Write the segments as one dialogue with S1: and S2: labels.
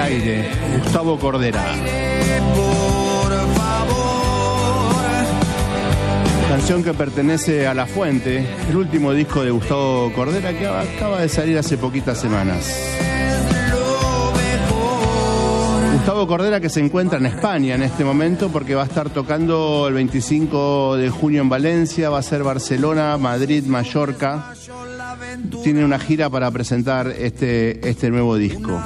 S1: Aire, Gustavo Cordera. Canción que pertenece a La Fuente, el último disco de Gustavo Cordera que acaba de salir hace poquitas semanas. Gustavo Cordera, que se encuentra en España en este momento porque va a estar tocando el 25 de junio en Valencia, va a ser Barcelona, Madrid, Mallorca. Tiene una gira para presentar este nuevo disco.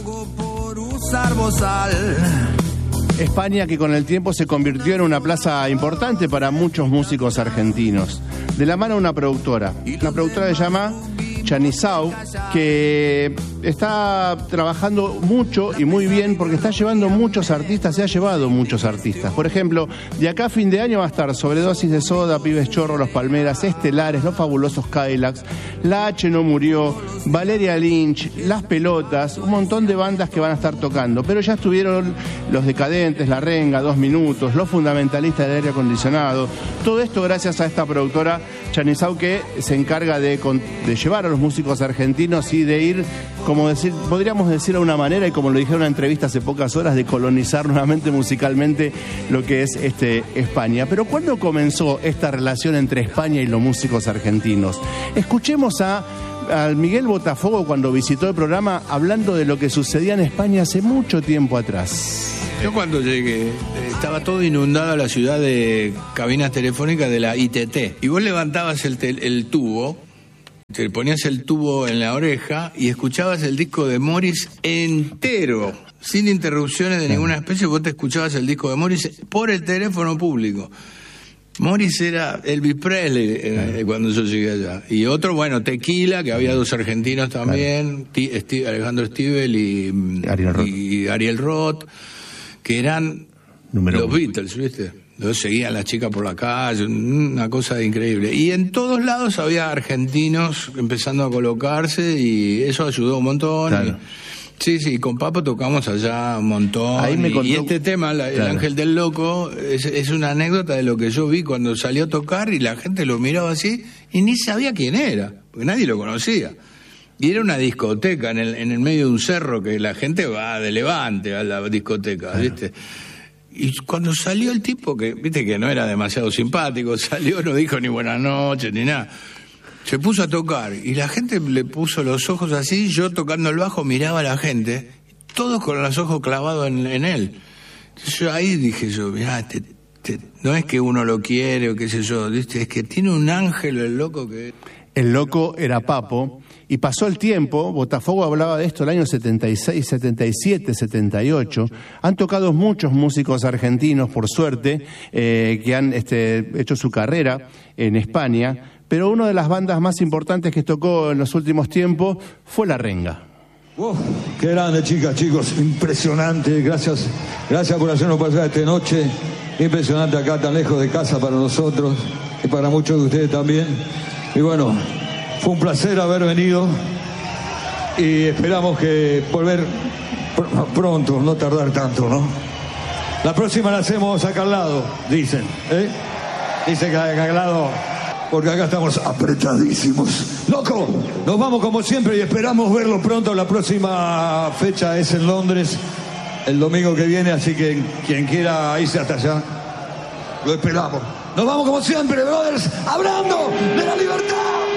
S1: España, que con el tiempo se convirtió en una plaza importante para muchos músicos argentinos. De la mano de una productora que se llama Chanizao, que está trabajando mucho y muy bien porque está llevando muchos artistas, se ha llevado muchos artistas. Por ejemplo, de acá a fin de año va a estar Sobredosis de Soda, Pibes Chorro, Los Palmeras, Estelares, Los Fabulosos Cadillacs, La H no murió, Valeria Lynch, Las Pelotas, un montón de bandas que van a estar tocando. Pero ya estuvieron Los Decadentes, La Renga, 2 Minutos, Los Fundamentalistas del Aire Acondicionado. Todo esto gracias a esta productora Chanizao, que se encarga de llevar a los músicos argentinos y de ir, podríamos decir de una manera, y como lo dije en una entrevista hace pocas horas, de colonizar nuevamente musicalmente lo que es España. Pero ¿cuándo comenzó esta relación entre España y los músicos argentinos? Escuchemos al Miguel Botafogo cuando visitó el programa hablando de lo que sucedía en España hace mucho tiempo atrás.
S2: Yo cuando llegué, estaba todo inundada la ciudad de cabinas telefónicas de la ITT. Y vos levantabas el tubo, te ponías el tubo en la oreja y escuchabas el disco de Morris entero, sin interrupciones de ninguna especie. Vos te escuchabas el disco de Morris por el teléfono público. Morris era Elvis Presley cuando yo llegué allá. Y otro, Tequila, que había 2 argentinos también, Alejandro Stivel y Ariel Roth, que eran los Beatles, ¿viste? Luego seguían las chicas por la calle, una cosa increíble. Y en todos lados había argentinos empezando a colocarse y eso ayudó un montón.
S1: Claro.
S2: Sí, con Papo tocamos allá un montón.
S1: Ahí me contó...
S2: Y este tema, el Ángel del Loco, es una anécdota de lo que yo vi cuando salió a tocar y la gente lo miraba así y ni sabía quién era, porque nadie lo conocía. Y era una discoteca en el medio de un cerro que la gente va de Levante a la discoteca, ¿viste? Y cuando salió el tipo, que viste que no era demasiado simpático, salió, no dijo ni buenas noches ni nada, se puso a tocar y la gente le puso los ojos así, yo tocando el bajo miraba a la gente, todos con los ojos clavados en él. Entonces yo ahí dije mirá, no es que uno lo quiere o qué sé yo, ¿viste? Es que tiene un ángel el loco que...
S1: El loco era Papo, y pasó el tiempo. Botafogo hablaba de esto el año 76, 77, 78. Han tocado muchos músicos argentinos, por suerte, que han hecho su carrera en España, pero una de las bandas más importantes que tocó en los últimos tiempos fue La Renga.
S3: Qué grande, chicas, chicos, impresionante. Gracias por hacernos pasar esta noche. Impresionante acá, tan lejos de casa para nosotros y para muchos de ustedes también. Y bueno, fue un placer haber venido y esperamos que volver pronto, no tardar tanto, ¿no? La próxima la hacemos acá al lado, dicen, Dicen que acá al lado, porque acá estamos apretadísimos. ¡Loco! Nos vamos como siempre y esperamos verlo pronto. La próxima fecha es en Londres, el domingo que viene, así que quien quiera irse hasta allá, lo esperamos. Nos vamos como siempre, brothers, hablando de la libertad.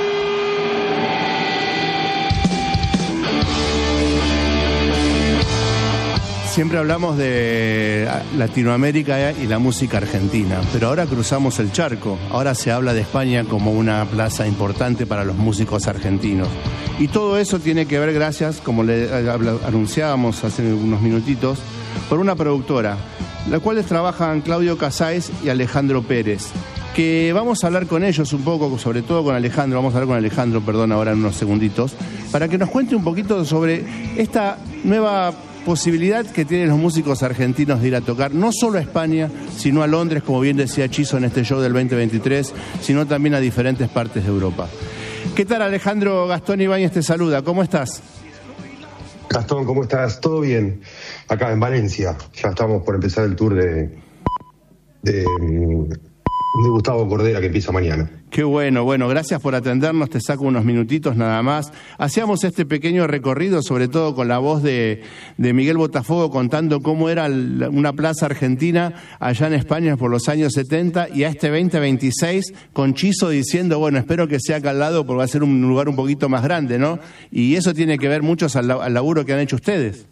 S1: Siempre hablamos de Latinoamérica y la música argentina, pero ahora cruzamos el charco. Ahora se habla de España como una plaza importante para los músicos argentinos. Y todo eso tiene que ver, gracias, como le anunciábamos hace unos minutitos, por una productora, la cual trabajan Claudio Casáez y Alejandro Pérez, que vamos a hablar con ellos un poco, sobre todo con Alejandro, ahora en unos segunditos, para que nos cuente un poquito sobre esta nueva posibilidad que tienen los músicos argentinos de ir a tocar, no solo a España, sino a Londres, como bien decía Chizo en este show del 2023, sino también a diferentes partes de Europa. ¿Qué tal, Alejandro? Gastón Ibáñez te saluda, ¿cómo estás?
S4: Gastón, ¿cómo estás? ¿Todo bien? Acá en Valencia, ya estamos por empezar el tour de Gustavo Cordera, que empieza mañana.
S1: Qué bueno, gracias por atendernos, te saco unos minutitos nada más. Hacíamos este pequeño recorrido, sobre todo con la voz de Miguel Botafogo, contando cómo era una plaza argentina allá en España por los años 70, y a este 2026 con Chizo diciendo, bueno, espero que sea acá al lado porque va a ser un lugar un poquito más grande, ¿no? Y eso tiene que ver mucho al laburo que han hecho ustedes.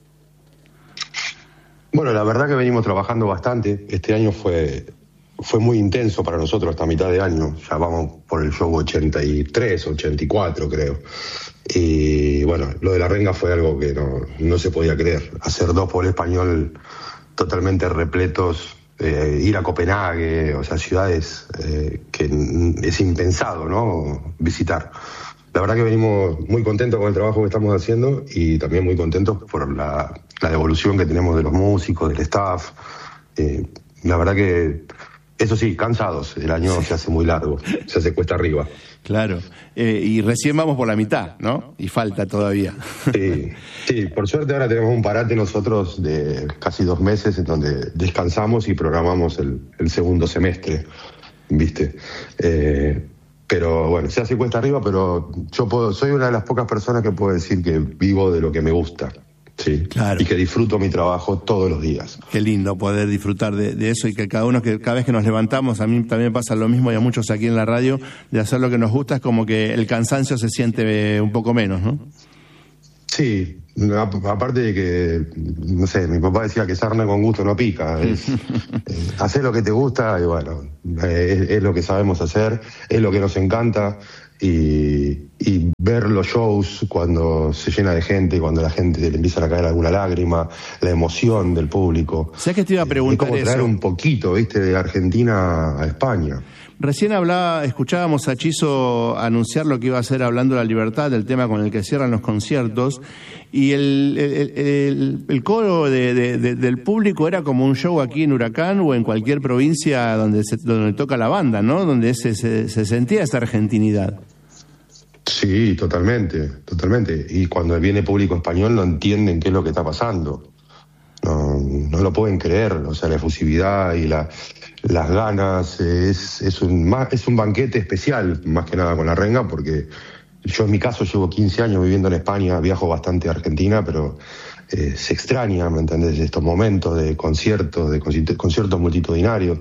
S4: Bueno, la verdad que venimos trabajando bastante. Este año fue muy intenso para nosotros hasta mitad de año. Ya vamos por el show 83, 84 creo. Y bueno, lo de la renga fue algo que no se podía creer. Hacer 2 por el Español totalmente repletos, ir a Copenhague, o sea, ciudades que es impensado, ¿no?, visitar. La verdad que venimos muy contentos con el trabajo que estamos haciendo y también muy contentos por la devolución que tenemos de los músicos, del staff. La verdad que, eso sí, cansados. El año se hace muy largo, se hace cuesta arriba.
S1: Claro, y recién vamos por la mitad, ¿no? Y falta todavía.
S4: Sí, por suerte ahora tenemos un parate nosotros de casi 2 meses en donde descansamos y programamos el segundo semestre, ¿viste? Pero bueno, se hace cuesta arriba, pero soy una de las pocas personas que puedo decir que vivo de lo que me gusta. Sí, claro. Y que disfruto mi trabajo todos los días.
S1: Qué lindo poder disfrutar de eso, y que cada vez que nos levantamos, a mí también pasa lo mismo y a muchos aquí en la radio, de hacer lo que nos gusta, es como que el cansancio se siente un poco menos, ¿no?
S4: Sí, aparte de que, no sé, mi papá decía que sarna con gusto no pica. Hacer lo que te gusta y bueno, es lo que sabemos hacer, es lo que nos encanta. Y ver los shows cuando se llena de gente, cuando la gente le empiezan a caer alguna lágrima, la emoción del público.
S1: ¿Sabes que te iba a preguntar eso?
S4: Es como traer un poquito, ¿viste?, de Argentina a España.
S1: Recién escuchábamos a Chizo anunciar lo que iba a hacer Hablando de la Libertad, del tema con el que cierran los conciertos, y el coro del público era como un show aquí en Huracán o en cualquier provincia donde toca la banda, ¿no? Donde se sentía esa argentinidad.
S4: Sí, totalmente. Y cuando viene público español no entienden qué es lo que está pasando. No lo pueden creer, o sea, la efusividad y las ganas, es un banquete especial, más que nada con la renga, porque yo en mi caso llevo 15 años viviendo en España, viajo bastante a Argentina, pero se extraña, ¿me entendés?, estos momentos de conciertos multitudinarios,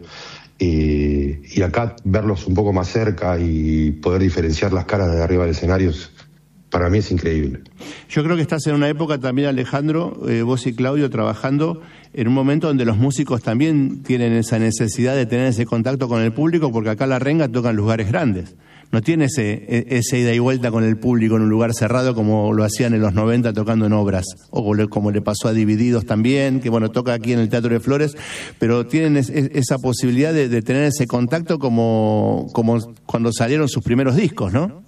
S4: y acá verlos un poco más cerca y poder diferenciar las caras de arriba del escenario, para mí es increíble.
S1: Yo creo que estás en una época también, Alejandro, vos y Claudio, trabajando en un momento donde los músicos también tienen esa necesidad de tener ese contacto con el público, porque acá la renga toca en lugares grandes. No tiene ese ida y vuelta con el público en un lugar cerrado como lo hacían en los 90 tocando en obras, o como le pasó a Divididos también, que bueno, toca aquí en el Teatro de Flores, pero tienen esa posibilidad de tener ese contacto como cuando salieron sus primeros discos, ¿no?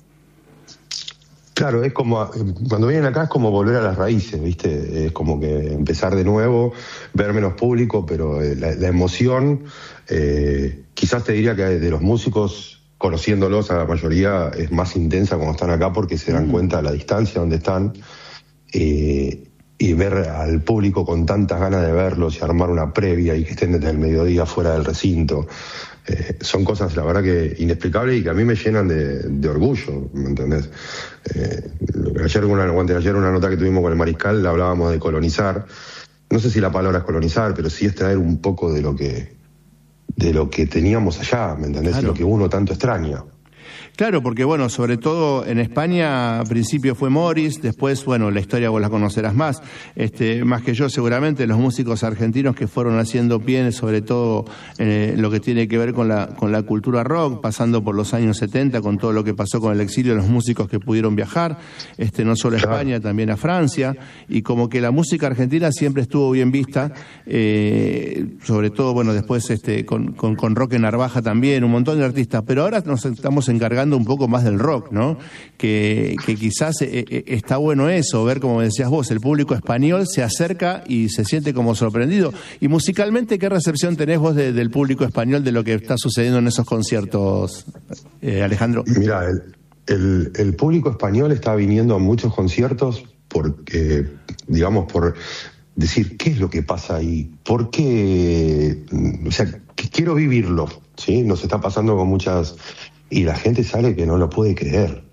S4: Claro, es como, cuando vienen acá es como volver a las raíces, ¿viste? Es como que empezar de nuevo, ver menos público, pero la emoción, quizás te diría que de los músicos, conociéndolos a la mayoría, es más intensa cuando están acá porque se dan cuenta de la distancia donde están, y ver al público con tantas ganas de verlos y armar una previa y que estén desde el mediodía fuera del recinto. Son cosas, la verdad, que inexplicables y que a mí me llenan de orgullo, ¿me entendés? Ayer una nota que tuvimos con el Mariscal, hablábamos de colonizar. No sé si la palabra es colonizar, pero sí es traer un poco de lo que teníamos allá, ¿me entendés? Claro. Lo que uno tanto extraña.
S1: Claro, porque bueno, sobre todo en España al principio fue Morris, después, bueno, la historia vos la conocerás más que yo seguramente, los músicos argentinos que fueron haciendo pie, sobre todo lo que tiene que ver con la cultura rock, pasando por los años 70, con todo lo que pasó con el exilio de los músicos que pudieron viajar, no solo a España, también a Francia, y como que la música argentina siempre estuvo bien vista, sobre todo, bueno, después con Roque Narvaja también, un montón de artistas, pero ahora nos estamos encargando un poco más del rock, ¿no? Que quizás está bueno eso, ver, como decías vos, el público español se acerca y se siente como sorprendido. Y musicalmente, ¿qué recepción tenés vos del público español de lo que está sucediendo en esos conciertos, Alejandro?
S4: Mira, el público español está viniendo a muchos conciertos porque, digamos, por decir qué es lo que pasa ahí, por qué, o sea, que quiero vivirlo, ¿sí? Nos está pasando con muchas y la gente sale que no lo puede creer.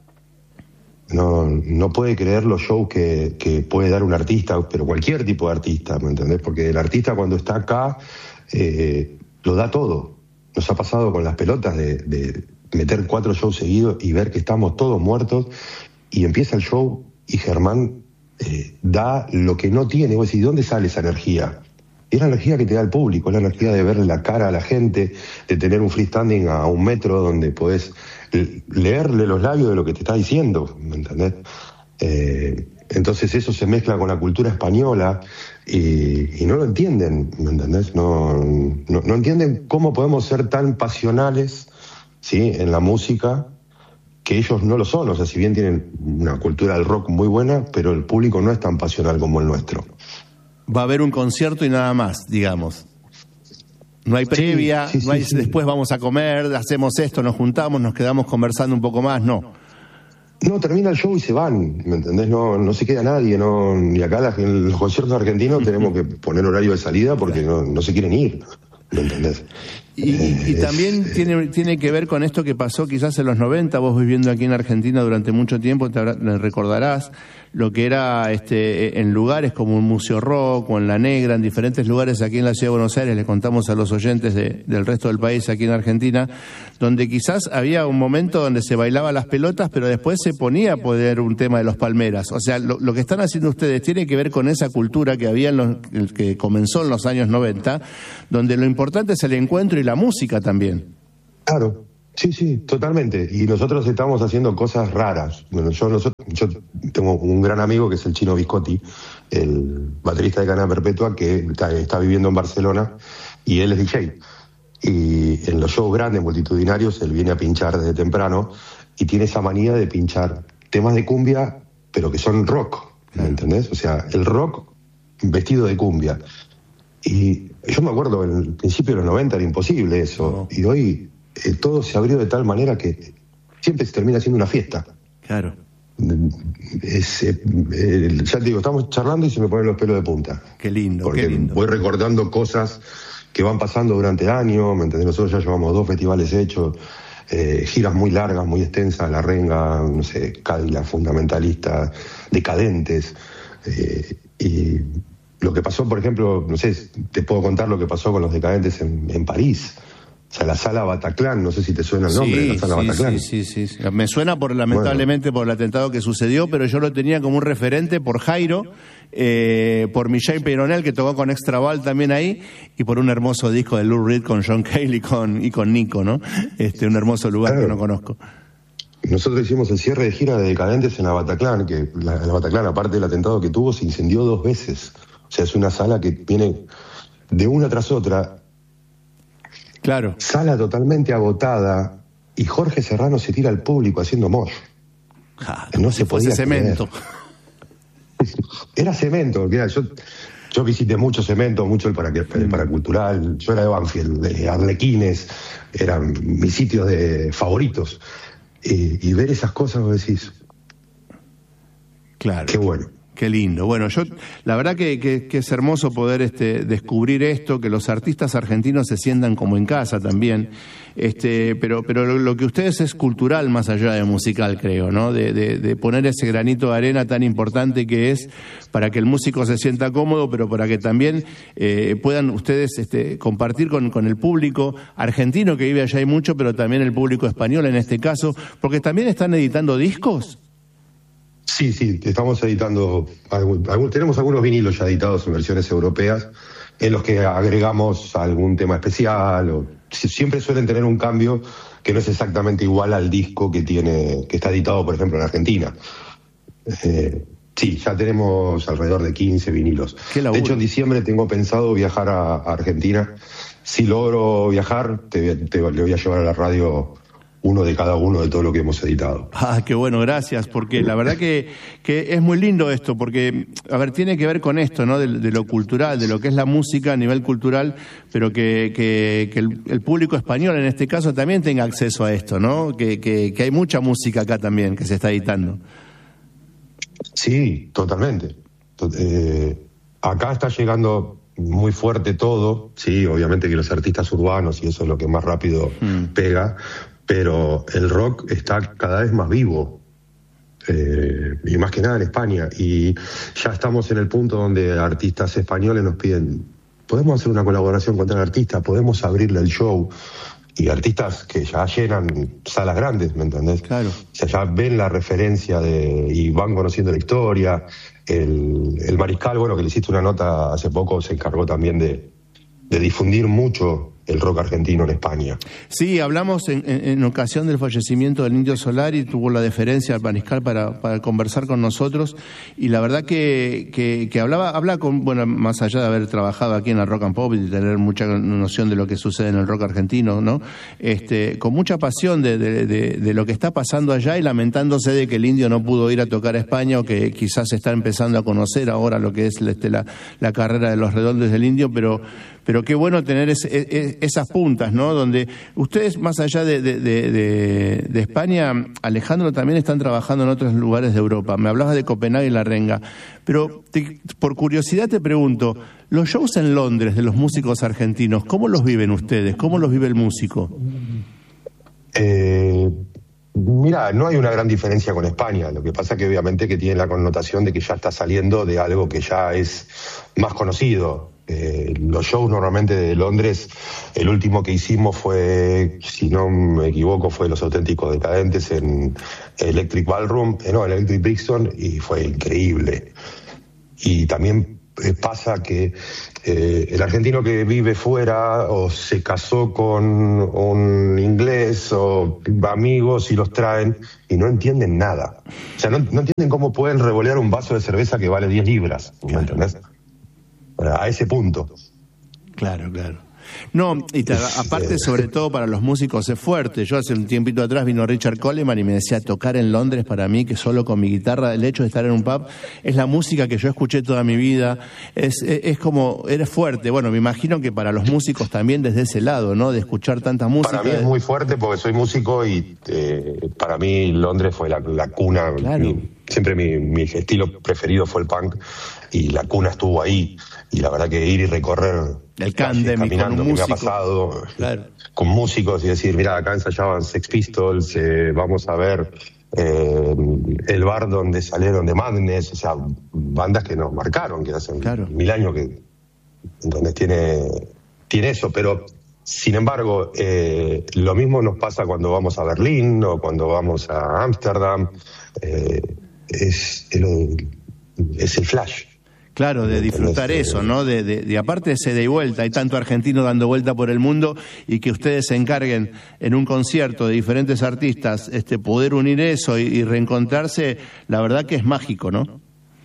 S4: No puede creer los shows que puede dar un artista, pero cualquier tipo de artista, ¿me entendés? Porque el artista cuando está acá lo da todo. Nos ha pasado con las pelotas de meter 4 shows seguidos y ver que estamos todos muertos, y empieza el show y Germán da lo que no tiene. Vos decís, ¿de dónde sale esa energía? Es la energía que te da el público, es la energía de verle la cara a la gente, de tener un freestanding a 1 metro donde podés leerle los labios de lo que te está diciendo, ¿me entendés? Entonces eso se mezcla con la cultura española y no lo entienden, ¿me entendés? No entienden cómo podemos ser tan pasionales, ¿sí?, en la música, que ellos no lo son. O sea, si bien tienen una cultura del rock muy buena, pero el público no es tan pasional como el nuestro.
S1: Va a haber un concierto y nada más, digamos. No hay previa, no hay después vamos a comer, hacemos esto, nos juntamos, nos quedamos conversando un poco más, no.
S4: No, termina el show y se van, ¿me entendés? No se queda nadie, y acá en los conciertos argentinos tenemos que poner horario de salida porque no se quieren ir, ¿me entendés?
S1: Y también tiene que ver con esto que pasó quizás en los 90, vos viviendo aquí en Argentina durante mucho tiempo, te recordarás lo que era en lugares como un Museo Rock o en La Negra, en diferentes lugares aquí en la Ciudad de Buenos Aires, le contamos a los oyentes del resto del país aquí en Argentina, donde quizás había un momento donde se bailaba las pelotas, pero después se ponía a poder un tema de los Palmeras. O sea, lo que están haciendo ustedes tiene que ver con esa cultura que había que comenzó en los años 90, donde lo importante es el encuentro y la música también.
S4: Claro. Sí, totalmente. Y nosotros estamos haciendo cosas raras. Bueno, yo tengo un gran amigo que es el Chino Viscotti, el baterista de Cadena Perpetua, que está viviendo en Barcelona, y él es DJ. Y en los shows grandes, multitudinarios, él viene a pinchar desde temprano y tiene esa manía de pinchar temas de cumbia, pero que son rock, ¿me entendés? O sea, el rock vestido de cumbia. Y yo me acuerdo, en el principio de los 90 era imposible eso. Y hoy todo se abrió de tal manera que siempre se termina siendo una fiesta.
S1: Claro.
S4: Ya te digo, estamos charlando y se me ponen los pelos de punta.
S1: Qué lindo,
S4: porque
S1: qué lindo.
S4: Voy recordando cosas que van pasando durante el año, ¿me entendés? Nosotros ya llevamos 2 festivales hechos, giras muy largas, muy extensas, La Renga, no sé, Cadillac, Fundamentalista, Decadentes, y lo que pasó, por ejemplo, no sé, te puedo contar lo que pasó con los Decadentes en París. O sea, la Sala Bataclan, no sé si te suena el nombre de la Sala Bataclan.
S1: Sí. Me suena lamentablemente por el atentado que sucedió, pero yo lo tenía como un referente por Jairo, por Michel Peyronel, que tocó con Extra Ball también ahí, y por un hermoso disco de Lou Reed con John Cale y con Nico, ¿no? Un hermoso lugar que no conozco.
S4: Nosotros hicimos el cierre de gira de Decadentes en la Bataclan, que la Bataclan, aparte del atentado que tuvo, se incendió 2 veces. O sea, es una sala que viene de una tras otra.
S1: Claro.
S4: Sala totalmente agotada y Jorge Serrano se tira al público haciendo mosh. No se podía
S1: cemento.
S4: Era cemento. Yo visité mucho cemento, mucho el Paracultural. Yo era de Banfield, de Arlequines, eran mis sitios favoritos. Y ver esas cosas, vos decís,
S1: claro.
S4: Qué bueno.
S1: Qué lindo. Bueno, la verdad que es hermoso poder descubrir esto, que los artistas argentinos se sientan como en casa también. Pero lo que ustedes es cultural más allá de musical, creo, ¿no? De poner ese granito de arena tan importante que es para que el músico se sienta cómodo, pero para que también puedan ustedes compartir con el público argentino que vive allá, hay mucho, pero también el público español en este caso, porque también están editando discos.
S4: Sí, estamos editando, tenemos algunos vinilos ya editados en versiones europeas, en los que agregamos algún tema especial, siempre suelen tener un cambio que no es exactamente igual al disco que está editado, por ejemplo, en Argentina. Sí, ya tenemos alrededor de 15 vinilos. De hecho, en diciembre tengo pensado viajar a Argentina. Si logro viajar, le voy a llevar a la radio uno de cada uno de todo lo que hemos editado.
S1: Qué bueno, gracias, porque la verdad que es muy lindo esto, porque, a ver, tiene que ver con esto, ¿no? De lo cultural, de lo que es la música a nivel cultural, pero que el público español, en este caso, también tenga acceso a esto, ¿no? Que hay mucha música acá también que se está editando.
S4: Sí, totalmente. Acá está llegando muy fuerte todo, sí, obviamente que los artistas urbanos y eso es lo que más rápido pega, pero el rock está cada vez más vivo, y más que nada en España, y ya estamos en el punto donde artistas españoles nos piden, podemos hacer una colaboración con tal artista, podemos abrirle el show, y artistas que ya llenan salas grandes, ¿me entendés?
S1: Claro.
S4: O sea, ya ven la referencia y van conociendo la historia. El Mariscal, bueno, que le hiciste una nota hace poco, se encargó también de difundir mucho el rock argentino en España.
S1: Sí, hablamos en ocasión del fallecimiento del Indio Solari, tuvo la deferencia al Mariscal para conversar con nosotros, y la verdad que habla con, bueno, más allá de haber trabajado aquí en la Rock and Pop y de tener mucha noción de lo que sucede en el rock argentino, ¿no? Con mucha pasión de lo que está pasando allá, y lamentándose de que el Indio no pudo ir a tocar a España, o que quizás se está empezando a conocer ahora lo que es la carrera de los Redondos del Indio, pero qué bueno tener esas puntas, ¿no? Donde ustedes, más allá de España, Alejandro, también están trabajando en otros lugares de Europa. Me hablabas de Copenhague y La Renga, pero por curiosidad te pregunto, los shows en Londres de los músicos argentinos, ¿cómo los viven ustedes? ¿Cómo los vive el músico?
S4: Mira, no hay una gran diferencia con España. Lo que pasa que obviamente que tiene la connotación de que ya está saliendo de algo que ya es más conocido. Los shows normalmente de Londres, el último que hicimos fue, si no me equivoco, fue Los Auténticos Decadentes en Electric Brixton, y fue increíble. Y también pasa que el argentino que vive fuera o se casó con un inglés o amigos y los traen y no entienden nada. O sea, no entienden cómo pueden revolear un vaso de cerveza que vale 10 libras, ¿me entendés? A ese punto.
S1: Claro. No, y aparte, sobre todo para los músicos es fuerte. Yo hace un tiempito atrás vino Richard Coleman y me decía, tocar en Londres para mí, que solo con mi guitarra, el hecho de estar en un pub, es la música que yo escuché toda mi vida, es como, eres fuerte. Bueno, me imagino que para los músicos también desde ese lado, ¿no? De escuchar tanta música.
S4: Para mí es muy fuerte porque soy músico y para mí Londres fue la cuna.
S1: Claro.
S4: Siempre mi estilo preferido fue el punk, y la cuna estuvo ahí, y la verdad que ir y recorrer
S1: el Camden
S4: caminando,
S1: que
S4: me ha pasado,
S1: claro,
S4: con músicos, y decir, mira, acá ensayaban Sex Pistols, vamos a ver el bar donde salieron de Madness, o sea, bandas que nos marcaron, que hace 1000 años que entonces tiene eso, pero sin embargo, lo mismo nos pasa cuando vamos a Berlín o cuando vamos a Ámsterdam. Es el flash.
S1: Claro, de disfrutar eso, ¿no? De aparte ese de vuelta, hay tanto argentino dando vuelta por el mundo, y que ustedes se encarguen en un concierto de diferentes artistas, poder unir eso y reencontrarse, la verdad que es mágico, ¿no?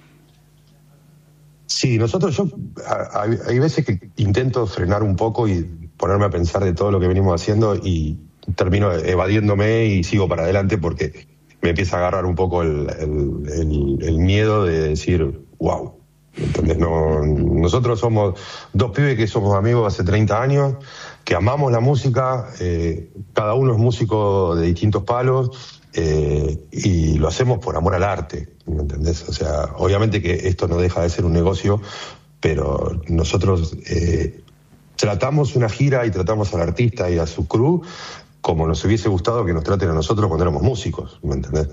S4: Sí, hay veces que intento frenar un poco y ponerme a pensar de todo lo que venimos haciendo, y termino evadiéndome y sigo para adelante porque me empieza a agarrar un poco el miedo de decir, wow. ¿Entendés? Nosotros somos dos pibes que somos amigos hace 30 años, que amamos la música, cada uno es músico de distintos palos, y lo hacemos por amor al arte, ¿me entendés? O sea, obviamente que esto no deja de ser un negocio, pero nosotros tratamos una gira y tratamos al artista y a su crew como nos hubiese gustado que nos traten a nosotros cuando éramos músicos, ¿me entendés?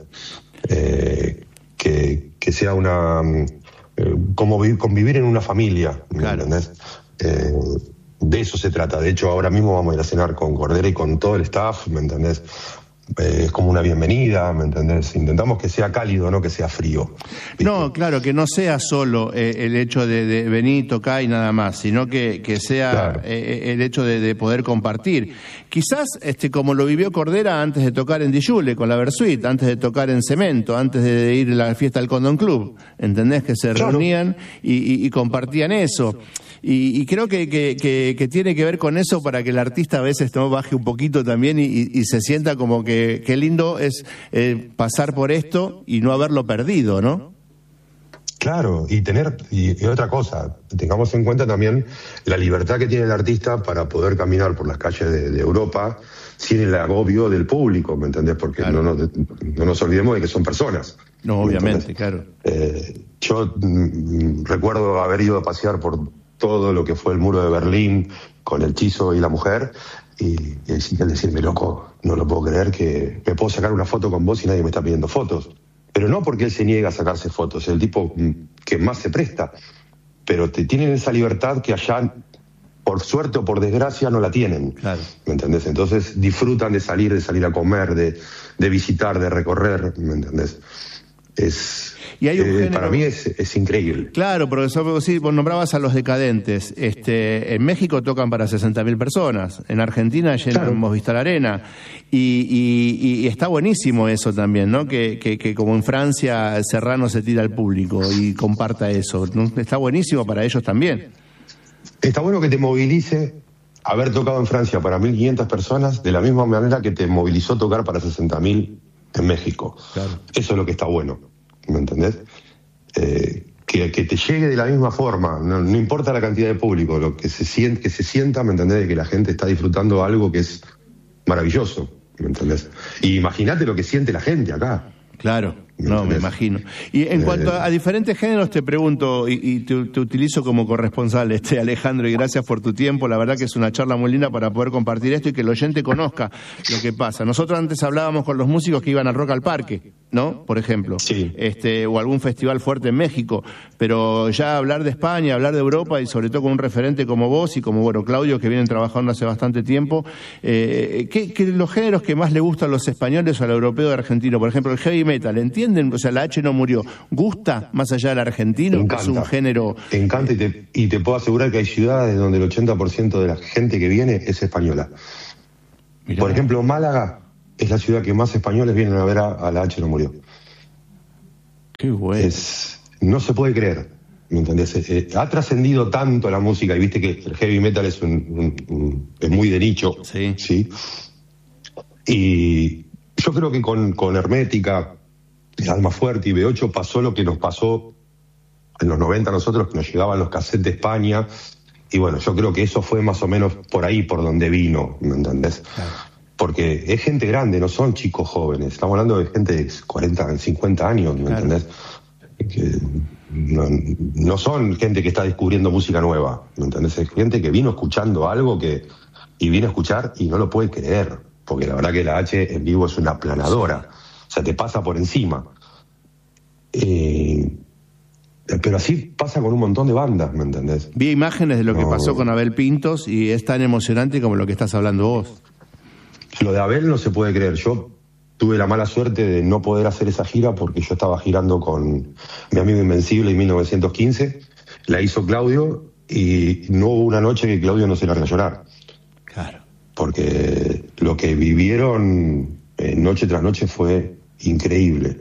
S4: Que sea una... como convivir en una familia, ¿me entendés? De eso se trata. De hecho, ahora mismo vamos a ir a cenar con Cordera y con todo el staff, ¿me entendés? Es como una bienvenida, ¿me entendés? Intentamos que sea cálido, no que sea frío, ¿viste? No,
S1: claro, que no sea solo el hecho de venir, tocar y nada más, sino que sea el hecho de poder compartir. Quizás como lo vivió Cordera antes de tocar en Dijule con la Versuit, antes de tocar en Cemento, antes de ir a la fiesta del Condom Club, ¿entendés? Que se reunían y compartían eso. Y creo que tiene que ver con eso, para que el artista a veces no baje un poquito también y se sienta como que qué lindo es pasar por esto y no haberlo perdido, ¿no?
S4: Claro, y otra cosa, tengamos en cuenta también la libertad que tiene el artista para poder caminar por las calles de Europa sin el agobio del público, ¿me entendés? Porque no nos olvidemos de que son personas.
S1: No, obviamente, claro.
S4: Yo recuerdo haber ido a pasear por todo lo que fue el muro de Berlín con el Chizo y la mujer, y decirme, loco, no lo puedo creer que me puedo sacar una foto con vos y nadie me está pidiendo fotos. Pero no porque él se niega a sacarse fotos, es el tipo que más se presta. Pero tienen esa libertad que allá, por suerte o por desgracia, no la tienen.
S1: Claro.
S4: ¿Me entendés? Entonces disfrutan de salir a comer, de visitar, de recorrer, ¿me entendés?
S1: Y hay un género...
S4: Para mí es increíble.
S1: Claro, profesor, sí, vos nombrabas a Los Decadentes. En México tocan para 60.000 personas, en Argentina llenan Movistar Arena. Y está buenísimo eso también, ¿no? Que como en Francia Serrano se tira al público y comparta eso, ¿no? Está buenísimo para ellos también.
S4: Está bueno que te movilice haber tocado en Francia para 1.500 personas de la misma manera que te movilizó tocar para 60.000 en México. Claro. Eso es lo que está bueno, ¿me entendés? Que te llegue de la misma forma, no importa la cantidad de público, lo que se sienta, ¿me entendés? De que la gente está disfrutando algo que es maravilloso, ¿me entendés? Y imagínate lo que siente la gente acá.
S1: Claro, no, me imagino. Y en cuanto a diferentes géneros, te pregunto, y te utilizo como corresponsal, Alejandro, y gracias por tu tiempo. La verdad que es una charla muy linda para poder compartir esto y que el oyente conozca lo que pasa. Nosotros antes hablábamos con los músicos que iban al Rock al Parque, ¿no? Por ejemplo.
S4: Sí.
S1: O algún festival fuerte en México. Pero ya hablar de España, hablar de Europa y sobre todo con un referente como vos y como, bueno, Claudio, que vienen trabajando hace bastante tiempo, ¿qué los géneros que más le gustan a los españoles o al europeo o argentino? Por ejemplo, el heavy metal, ¿entienden? O sea, la H no murió. ¿Gusta más allá del argentino?
S4: Encanta,
S1: es un género...
S4: Encanta y te puedo asegurar que hay ciudades donde el 80% de la gente que viene es española. Mirá. Por ejemplo, Málaga es la ciudad que más españoles vienen a ver a la H no murió.
S1: Qué bueno.
S4: No se puede creer, ¿me entendés? Ha trascendido tanto la música, y viste que el heavy metal es muy de nicho.
S1: Sí.
S4: ¿Sí? Y yo creo que con Hermética, Alma Fuerte y B8 pasó lo que nos pasó en los 90 a nosotros, que nos llegaban los cassettes de España, y bueno, yo creo que eso fue más o menos por ahí, por donde vino, ¿me entendés? Claro. Porque es gente grande, no son chicos jóvenes, estamos hablando de gente de 40, 50 años, ¿me entendés? Que no son gente que está descubriendo música nueva, ¿me entendés? Es gente que vino escuchando algo y vino a escuchar y no lo puede creer, porque la verdad que la H en vivo es una aplanadora. O sea, te pasa por encima. Pero así pasa con un montón de bandas, ¿me entendés?
S1: Vi imágenes de lo que pasó con Abel Pintos y es tan emocionante como lo que estás hablando vos.
S4: Lo de Abel no se puede creer. Yo tuve la mala suerte de no poder hacer esa gira porque yo estaba girando con Mi Amigo Invencible en 1915. La hizo Claudio y no hubo una noche que Claudio no se larga a llorar.
S1: Claro.
S4: Porque lo que vivieron noche tras noche fue increíble,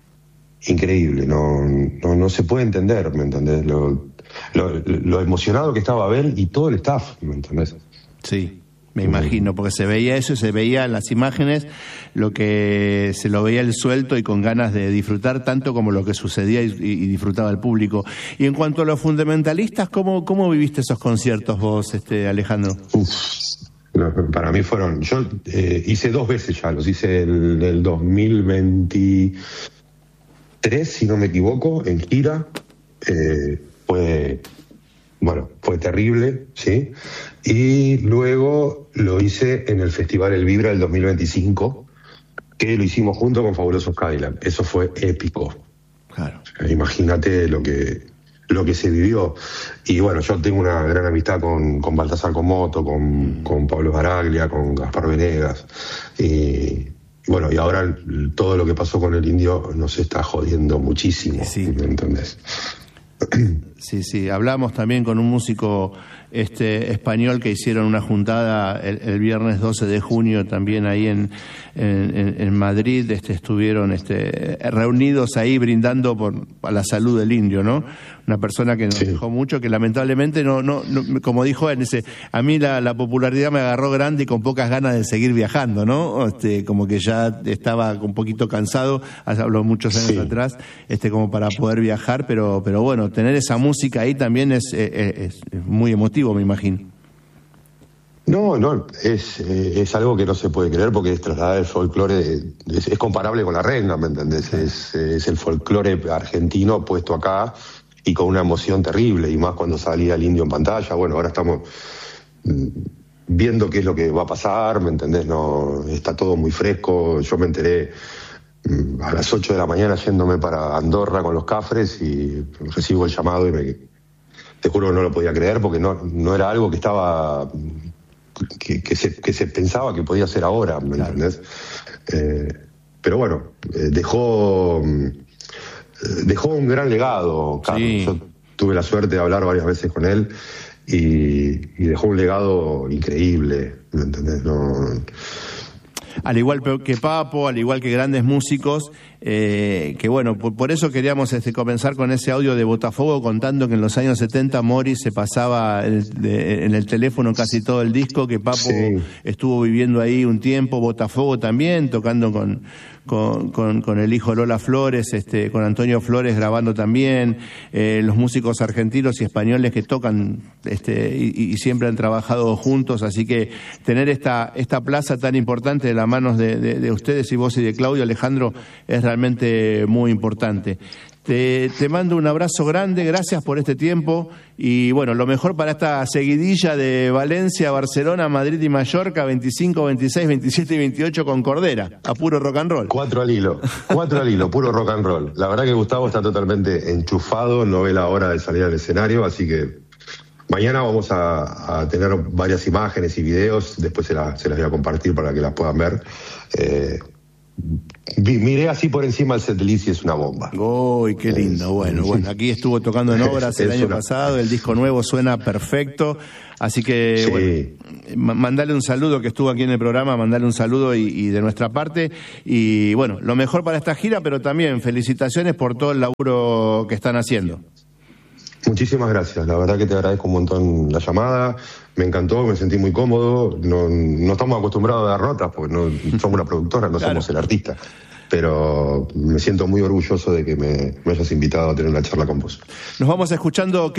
S4: no se puede entender, ¿me entendés? Lo emocionado que estaba Abel y todo el staff, ¿me entendés?
S1: Sí, me imagino, porque se veía eso y se veía en las imágenes lo que se lo veía él suelto y con ganas de disfrutar tanto como lo que sucedía y disfrutaba el público. Y en cuanto a los fundamentalistas, ¿cómo viviste esos conciertos vos, Alejandro?
S4: No, para mí fueron... Yo hice 2 veces ya, los hice en el 2023, si no me equivoco, en gira. Fue terrible, ¿sí? Y luego lo hice en el Festival El Vibra del 2025, que lo hicimos junto con Fabulosos Cadillac. Eso fue épico.
S1: Claro.
S4: Imagínate lo que se vivió. Y bueno, yo tengo una gran amistad con Baltasar Comoto, con Pablo Baraglia, con Gaspar Venegas. Y bueno, y ahora todo lo que pasó con el Indio nos está jodiendo muchísimo.
S1: Sí.
S4: ¿Me entendés?
S1: Sí, hablamos también con un músico español que hicieron una juntada el viernes 12 de junio también ahí en Madrid, estuvieron reunidos ahí brindando por la salud del indio, ¿no? Una persona que nos dejó mucho, que lamentablemente no como dijo él, a mí la popularidad me agarró grande y con pocas ganas de seguir viajando, ¿no? Como que ya estaba un poquito cansado, habló muchos años atrás, como para poder viajar, pero bueno, tener esa música ahí también es muy emotivo, me imagino.
S4: No, es algo que no se puede creer porque es trasladar el folclore, es comparable con la renga, ¿me entendés? Es el folclore argentino puesto acá y con una emoción terrible, y más cuando salía el indio en pantalla. Bueno, ahora estamos viendo qué es lo que va a pasar, ¿me entendés? No, está todo muy fresco. Yo me enteré a las 8 de la mañana yéndome para Andorra con los Cafres y recibo el llamado y te juro que no lo podía creer porque no era algo que estaba que se pensaba que podía ser ahora, ¿me entendés? Pero bueno, dejó un gran legado, Carlos. Sí. Yo tuve la suerte de hablar varias veces con él y dejó un legado increíble, ¿me entendés?
S1: Al igual que Papo, al igual que grandes músicos, que bueno, por eso queríamos comenzar con ese audio de Botafogo contando que en los años 70 Morris se pasaba en el teléfono casi todo el disco, que Papo estuvo viviendo ahí un tiempo, Botafogo también, tocando con el hijo Lola Flores, con Antonio Flores grabando también, los músicos argentinos y españoles que tocan y siempre han trabajado juntos, así que tener esta plaza tan importante de las manos de ustedes y vos y de Claudio Alejandro es realmente muy importante. Te mando un abrazo grande, gracias por este tiempo y bueno, lo mejor para esta seguidilla de Valencia, Barcelona, Madrid y Mallorca, 25, 26, 27 y 28 con Cordera, a puro rock and roll.
S4: 4 al hilo, puro rock and roll. La verdad que Gustavo está totalmente enchufado, no ve la hora de salir al escenario, así que mañana vamos a tener varias imágenes y videos, después se las voy a compartir para que las puedan ver. Miré así por encima el setlist y es una bomba.
S1: ¡Uy, qué lindo! Bueno, aquí estuvo tocando en Obras el año pasado, el disco nuevo suena perfecto, así que bueno, mandale un saludo, que estuvo aquí en el programa, mandale un saludo y de nuestra parte, y bueno, lo mejor para esta gira, pero también felicitaciones por todo el laburo que están haciendo.
S4: Muchísimas gracias, la verdad que te agradezco un montón la llamada, me encantó, me sentí muy cómodo, no estamos acostumbrados a dar notas, porque no somos la productora, no somos el artista, pero me siento muy orgulloso de que me hayas invitado a tener una charla con vos.
S1: Nos vamos escuchando